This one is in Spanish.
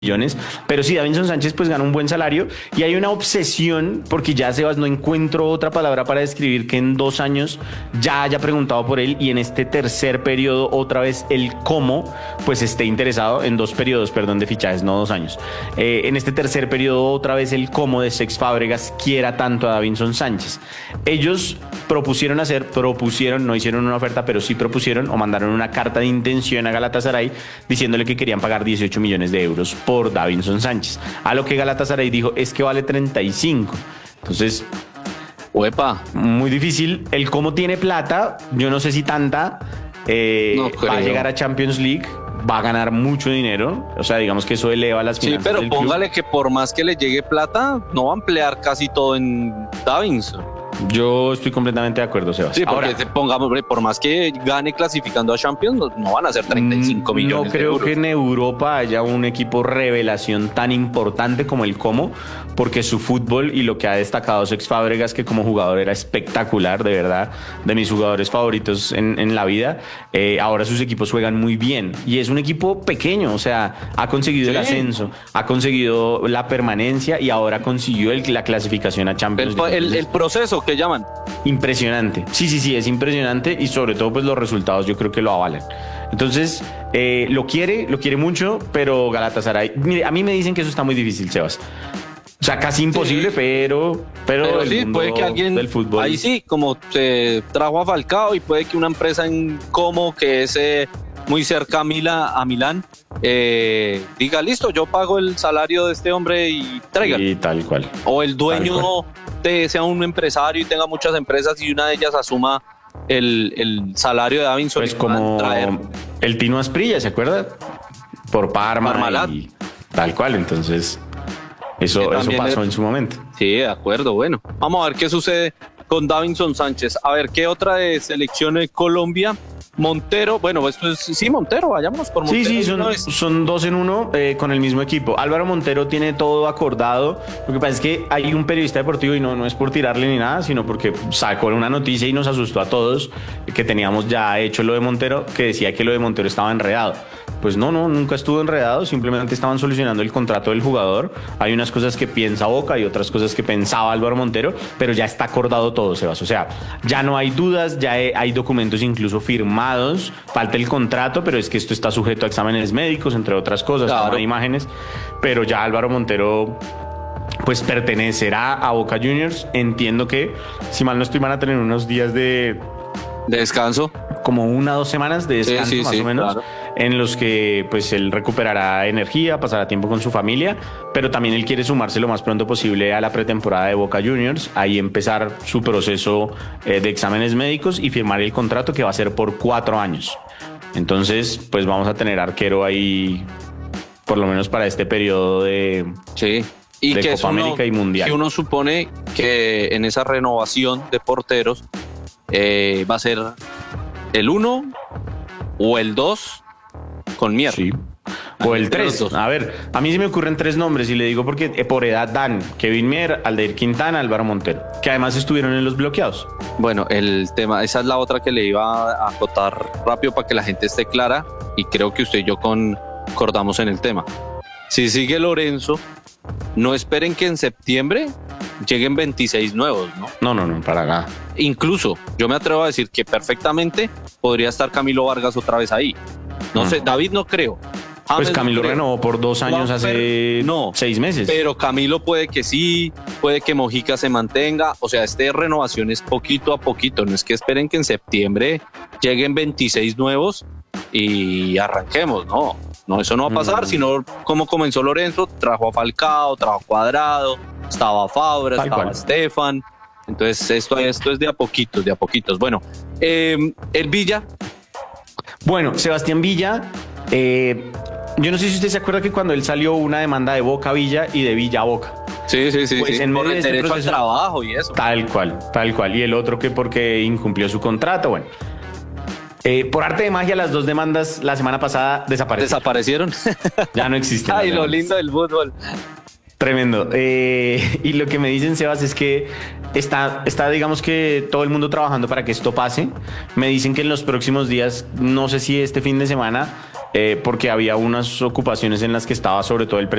millones, pero sí, Davinson Sánchez pues gana un buen salario y hay una obsesión, porque ya Sebas no encuentro otra palabra para describir que en 2 años ya haya preguntado por él y en este tercer periodo otra vez el cómo pues esté interesado en 2 periodos, perdón, de fichajes, no 2 años. En este tercer periodo otra vez el cómo de Cesc Fábregas quiera tanto a Davinson Sánchez. Ellos propusieron, no hicieron una oferta, pero sí propusieron o mandaron una carta de intención a Galatasaray diciéndole que querían pagar 18 millones de euros por Davinson Sánchez. A lo que Galatasaray dijo es que vale 35. Entonces, Uepa. muy difícil. El cómo tiene plata, yo no sé si tanta, No va a creo. llegar a Champions League, va a ganar mucho dinero. O sea, digamos que eso eleva las Sí, finanzas pero del club. póngale que por más que le llegue plata, no va a emplear casi todo en Davinson. Yo estoy completamente de acuerdo, Sebas. Sí, porque Ahora, pongamos, por más que gane clasificando a Champions, no van a ser 35 millones no de creo euros. que en Europa haya un equipo revelación tan importante como el Como, porque su fútbol y lo que ha destacado Cesc Fábregas, que como jugador era espectacular, de verdad, de mis jugadores favoritos en la vida, ahora sus equipos juegan muy bien y es un equipo pequeño, o sea, ha conseguido el ascenso, ha conseguido la permanencia y ahora consiguió la clasificación a Champions League. El proceso que llaman. Impresionante. Sí, es impresionante y sobre todo pues los resultados yo creo que lo avalan. Entonces, lo quiere mucho, pero Galatasaray, mire, a mí me dicen que eso está muy difícil, Sebas. O sea, casi imposible, Sí. pero el sí, mundo puede que alguien del fútbol. ahí sí, como se trajo a Falcao y puede que una empresa en Como que es muy cerca a Milán, diga listo, yo pago el salario de este hombre y tráigalo. Y tal cual. O el dueño sea un empresario y tenga muchas empresas y una de ellas asuma el salario de Davinson. Pues y puedan como traer. el Tino Asprilla, ¿se acuerda? Por Parma Parmalat. y tal cual. Entonces, eso también pasó en su momento. Sí, de acuerdo, bueno. Vamos a ver qué sucede con Davinson Sánchez. A ver, ¿qué otra de selección de Colombia? Montero, bueno, esto es, sí, Montero, vayámonos por Montero. Sí, de una vez. son 2 en 1 con el mismo equipo. Álvaro Montero tiene todo acordado. Lo que pasa es que hay un periodista deportivo y no es por tirarle ni nada, sino porque sacó una noticia y nos asustó a todos que teníamos ya hecho lo de Montero, que decía que lo de Montero estaba enredado. Pues nunca estuvo enredado, simplemente estaban solucionando el contrato del jugador. Hay unas cosas que piensa Boca y otras cosas que pensaba Álvaro Montero, pero ya está acordado todo, Sebas. O sea, ya no hay dudas, ya hay documentos incluso firmados, falta el contrato, pero es que esto está sujeto a exámenes médicos, entre otras cosas, Claro. toma de imágenes, pero ya Álvaro Montero pues pertenecerá a Boca Juniors. Entiendo que, si mal no estoy, van a tener unos días de De descanso. como 1 o 2 semanas de descanso, Sí, más o menos, claro. en los que pues él recuperará energía, pasará tiempo con su familia, pero también él quiere sumarse lo más pronto posible a la pretemporada de Boca Juniors, ahí empezar su proceso de exámenes médicos y firmar el contrato que va a ser por 4 años. Entonces, pues vamos a tener arquero ahí, por lo menos para este periodo de Sí. Y de que Copa América y Mundial. Que uno supone que en esa renovación de porteros va a ser el 1 o el 2 con Mier. Sí. O el Entre los 3. dos. A ver, a mí se me ocurren 3 nombres y le digo porque por edad dan Kevin Mier, Aldair Quintana, Álvaro Montero, que además estuvieron en los bloqueados. Bueno, el tema, esa es la otra que le iba a acotar rápido para que la gente esté clara y creo que usted y yo concordamos en el tema. Si sigue Lorenzo, no esperen que en septiembre lleguen 26 nuevos, ¿no? No, para nada. Incluso yo me atrevo a decir que perfectamente podría estar Camilo Vargas otra vez ahí. No sé, David no creo. Pues James Camilo no creo. renovó por 2 años hace No, 6 meses. Pero Camilo puede que sí, puede que Mojica se mantenga. O sea, renovación es poquito a poquito. No es que esperen que en septiembre lleguen 26 nuevos y arranquemos. No, eso no va a pasar, sino como comenzó Lorenzo, trajo a Falcao, trajo a Cuadrado, estaba Fabra, Tal estaba cual. Estefan. Entonces esto es de a poquitos, de a poquitos. Bueno, el Villa. Bueno, Sebastián Villa, yo no sé si usted se acuerda que cuando él salió una demanda de Boca a Villa y de Villa a Boca. Sí, Pues sí. en Por medio de el este derecho proceso- al trabajo y eso. Tal cual. Y el otro que porque incumplió su contrato, bueno. Por arte de magia, las 2 demandas la semana pasada desaparecieron. Desaparecieron. Ya no existen. Ay, las lo demandas. lindo del fútbol. Tremendo. Y lo que me dicen, Sebas, es que está, digamos que todo el mundo trabajando para que esto pase. Me dicen que en los próximos días, no sé si este fin de semana, porque había unas ocupaciones en las que estaba sobre todo el